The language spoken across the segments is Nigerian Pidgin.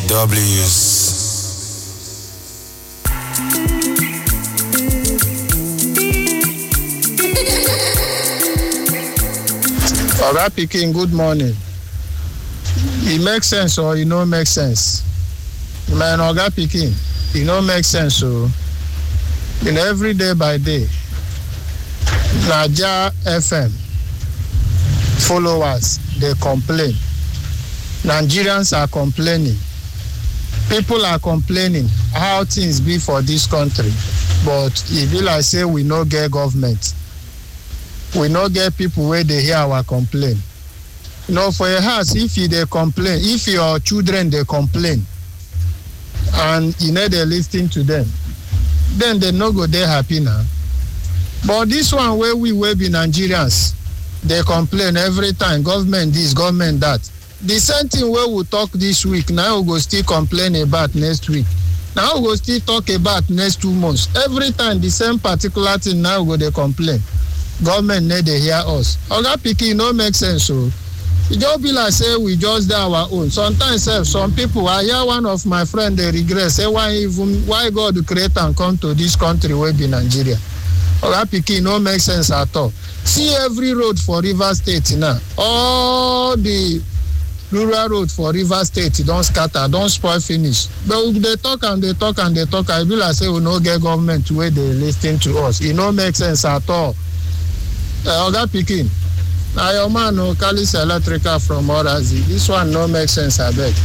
W's. Oga Pikin, good morning. It makes sense or it no make sense? Man, Oga Pikin, it no make sense. So, every day by day, Naija FM followers, they complain. Nigerians are complaining. People are complaining how things be for this country. But it be like say we no get government. We no get people where they hear our complaint. For a house, if you they complain, if your children they complain, and they listen to them, then they no go they happy now. But this one where we will be Nigerians, they complain every time, government this, government that. The same thing where we talk this week, now we go still complain about next week. Now we go still talk about next 2 months. Every time the same particular thing, now we go they complain. Government need to hear us. Oga Pikin, no make sense. So it just be like say we just do our own. Sometimes some people, I hear one of my friends, they regret, say why God create and come to this country where be Nigeria. Oga Pikin, no make sense at all. See every road for River State now. All the rural road for River State don't scatter, don't spoil finish. But they talk and they talk and they talk. I be like say we no get government where they listen to us. It no make sense at all. Oga Pikin, now your man no Kalis Electrical from Orazi. This one no make sense, I beg.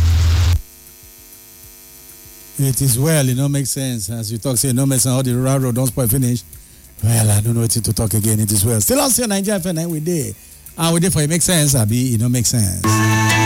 It is well, it no make sense. As you talk, say no make sense, all the rural road don't spoil finish. Well, I don't know what to talk again, it is well. Still on Nigeria FM, we there. And we there for it make sense, Abi, it no make sense.